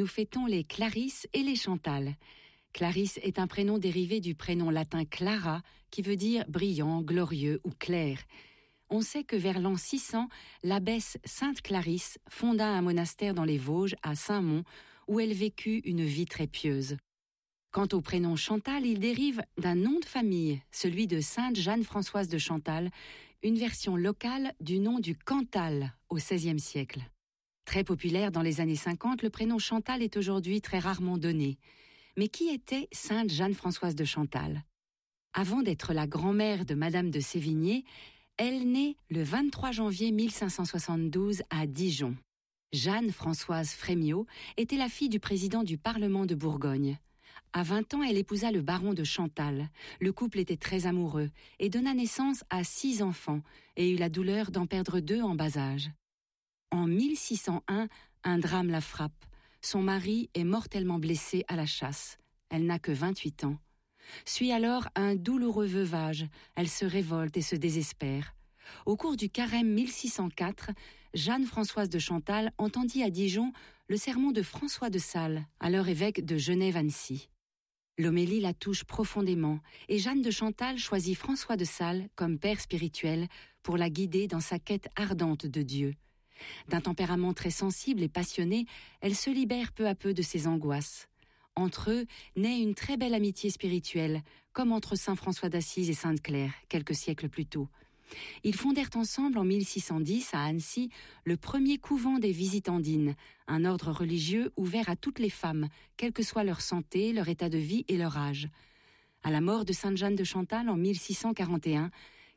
nous fêtons les Clarisse et les Chantal. Clarisse est un prénom dérivé du prénom latin Clara, qui veut dire brillant, glorieux ou clair. On sait que vers l'an 600, l'abbesse Sainte Clarisse fonda un monastère dans les Vosges, à Saint-Mont, où elle vécut une vie très pieuse. Quant au prénom Chantal, il dérive d'un nom de famille, celui de Sainte Jeanne-Françoise de Chantal, une version locale du nom du Cantal au XVIe siècle. Très populaire dans les années 50, le prénom Chantal est aujourd'hui très rarement donné. Mais qui était Sainte Jeanne-Françoise de Chantal ? Avant d'être la grand-mère de Madame de Sévigné, elle naît le 23 janvier 1572 à Dijon. Jeanne-Françoise Frémiot était la fille du président du Parlement de Bourgogne. À 20 ans, elle épousa le baron de Chantal. Le couple était très amoureux et donna naissance à 6 enfants et eut la douleur d'en perdre 2 en bas âge. En 1601, un drame la frappe. Son mari est mortellement blessé à la chasse. Elle n'a que 28 ans. Suit alors un douloureux veuvage. Elle se révolte et se désespère. Au cours du carême 1604, Jeanne-Françoise de Chantal entendit à Dijon le sermon de François de Sales, alors évêque de Genève-Annecy. L'homélie la touche profondément et Jeanne de Chantal choisit François de Sales comme père spirituel pour la guider dans sa quête ardente de Dieu. D'un tempérament très sensible et passionné, elle se libère peu à peu de ses angoisses. Entre eux naît une très belle amitié spirituelle, comme entre saint François d'Assise et sainte Claire, quelques siècles plus tôt. Ils fondèrent ensemble en 1610 à Annecy le premier couvent des Visitandines, un ordre religieux ouvert à toutes les femmes, quelle que soit leur santé, leur état de vie et leur âge. À la mort de sainte Jeanne de Chantal en 1641,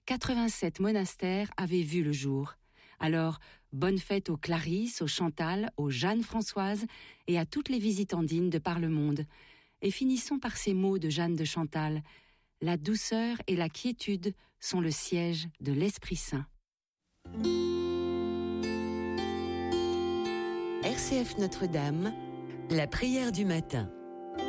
87 monastères avaient vu le jour. Alors, bonne fête aux Clarisse, aux Chantal, aux Jeanne-Françoise et à toutes les Visitandines de par le monde. Et finissons par ces mots de Jeanne de Chantal. La douceur et la quiétude sont le siège de l'Esprit Saint. RCF Notre-Dame, la prière du matin.